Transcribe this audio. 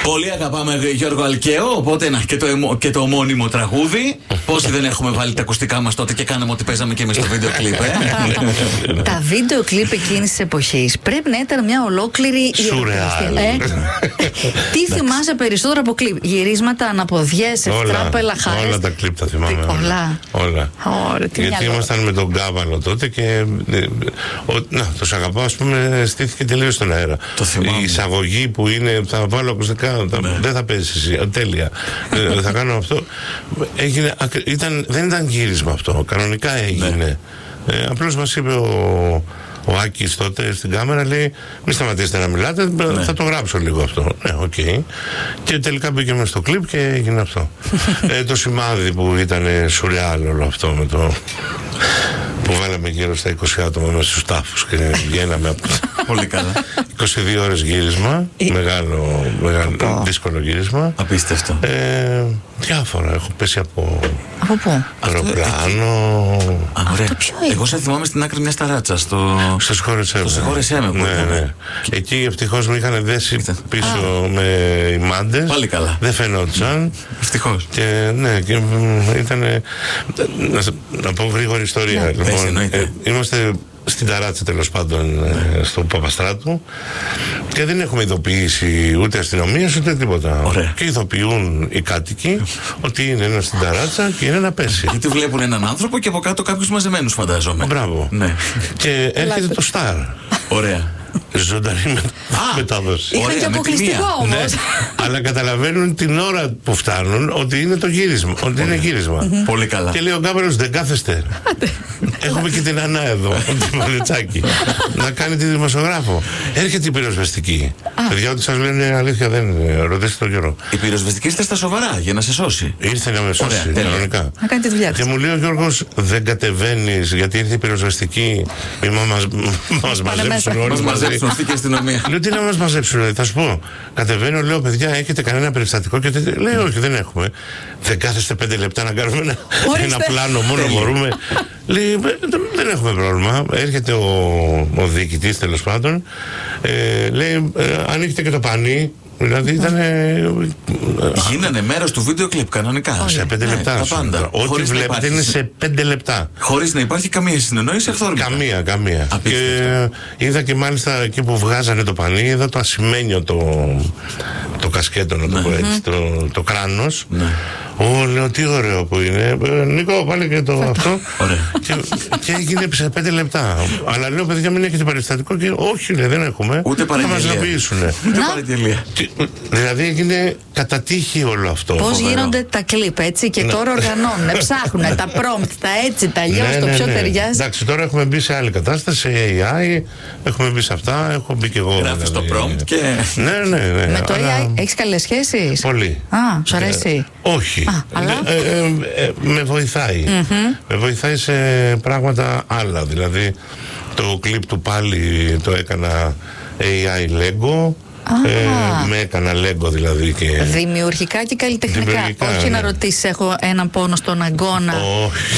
Πολύ αγαπάμε Γιώργο Αλκαίο, οπότε να, και το ομώνυμο τραγούδι. Πόσοι δεν έχουμε βάλει τα ακουστικά μας τότε και κάναμε ότι παίζαμε και εμείς στο βίντεο κλιπ. Τα βίντεο κλιπ εκείνης της εποχής πρέπει να ήταν μια ολόκληρη σουρεάλ. Τι θυμάσαι περισσότερο από κλιπ? Γυρίσματα, αναποδιές, ευτράπελα, χάρες? Όλα τα κλιπ τα θυμάμαι. Όλα. Γιατί ήμασταν με τον Κάβαλο τότε και το σ' αγαπάω, ας πούμε, στήθηκε τελείως στον αέρα. Η εισαγωγή που είναι, θα βάλω ακουστικά, δεν θα παίζεις εσύ, τέλεια. Θα κάνω αυτό. Δεν ήταν γύρισμα αυτό, κανονικά έγινε. Απλώς μας είπε ο Άκης τότε στην κάμερα, λέει, μη σταματήσετε να μιλάτε, θα το γράψω λίγο αυτό. Οκ. Και τελικά μπήκε μες στο κλιπ και έγινε αυτό. Το σημάδι που ήταν σουρεάλ όλο αυτό με το που βάλαμε γύρω στα 20 άτομα μέσα στους τάφους και βγαίναμε από πολύ καλά. 22 ώρες γύρισμα, μεγάλο δύσκολο γύρισμα. Απίστευτο. Διάφορα, έχω πέσει από πού? αεροπλάνο. Εγώ σε θυμάμαι στην άκρη μιας ταράτσας στο συγχώρεσέ με. Ναι. Εκεί ευτυχώς μου είχαν δέσει πίσω με οι μάντες. Πάλι καλά. Δεν φαινόντουσαν. Ευτυχώς. Και ναι, και ήταν. Να πω γρήγορη ιστορία. Λοιπόν, είμαστε στην ταράτσα, τέλος πάντων, στο Παπαστράτου, και δεν έχουμε ειδοποιήσει ούτε αστυνομία ούτε τίποτα. Ωραία. Και ειδοποιούν οι κάτοικοι ότι είναι ένα στην ταράτσα και είναι να πέσει. Γιατί βλέπουν έναν άνθρωπο και από κάτω κάποιους μαζεμένους, φαντάζομαι. Μπράβο. Ναι. Και έρχεται το Σταρ. Ωραία. Ζωντανή μετάδοση. Είχαν και αποκλειστικό όμως. Ναι, αλλά καταλαβαίνουν την ώρα που φτάνουν ότι είναι το γύρισμα. Ότι είναι γύρισμα. Πολύ καλά. Και λέει ο Κάπερος, δεν κάθεστε? Έχουμε και την Ανά εδώ, την Παλαιτσάκη, να κάνει τη δημοσιογράφο. Έρχεται η πυροσβεστική. Παιδιά, ό,τι σας λένε είναι αλήθεια, δεν ρωτήσετε τον καιρό. Η πυροσβεστική είστε στα σοβαρά για να σε σώσει. Ήρθε να με σώσει, κανονικά. Να κάνει τη δουλειά της. Και μου λέει ο Γιώργος, δεν κατεβαίνεις γιατί ήρθε η πυροσβεστική. Μας μαζέψουν όλοι μαζί. Και αστυνομία. Λέω, τι να μας μαζέψουν, θα σου πω. Κατεβαίνω, λέω, παιδιά, έχετε κανένα περιστατικό? Και λέει, όχι, δεν έχουμε. Δεν κάθεστε 5 λεπτά να κάνουμε ένα πλάνο, μόνο μπορούμε? Λέει, δεν έχουμε πρόβλημα. Έρχεται ο διοικητής, τέλος πάντων, λέει, ανοίχτε και το πανί. Δηλαδή ήταν. Γίνανε μέρος του βίντεο κλιπ κανονικά. Σε 5 λεπτά. Τα πάντα. Ό,τι βλέπετε είναι σε 5 λεπτά. Χωρίς να υπάρχει καμία συνεννόηση αυθόρμητα. Καμία. Και είδα και μάλιστα εκεί που βγάζανε το πανί, είδα το ασημένιο το κασκέτο, να το πω έτσι, το κράνος. Λέω, τι ωραίο που είναι. Νίκο, πάλι και το αυτό. Και έγινε σε 5 λεπτά. Αλλά λέω, παιδιά, μην έχετε περιστατικό. Και όχι, λέει, δεν έχουμε. Ούτε παραγγελία. Θα μας ειδοποιήσουν. Ούτε παραγγελία. Δηλαδή έγινε κατά τύχη όλο αυτό. Πώς γίνονται τα κλιπ, έτσι, και τώρα οργανώνουν, ψάχνουν τα prompt, τα έτσι, τα αλλιώς, το πιο ταιριάζει. Εντάξει, τώρα έχουμε μπει σε άλλη κατάσταση, σε AI, έχουμε μπει σε αυτά, έχω μπει και εγώ. Γράφεις το prompt και. Ναι. Με το AI έχεις καλές σχέσεις? Πολύ. Σου αρέσει? Όχι. Αλλά με βοηθάει. Με βοηθάει σε πράγματα άλλα. Δηλαδή το κλιπ του πάλι το έκανα AI Lego. Με έκανα Lego δηλαδή και... Δημιουργικά και καλλιτεχνικά. Όχι να ρωτήσεις, έχω έναν πόνο στον αγκώνα.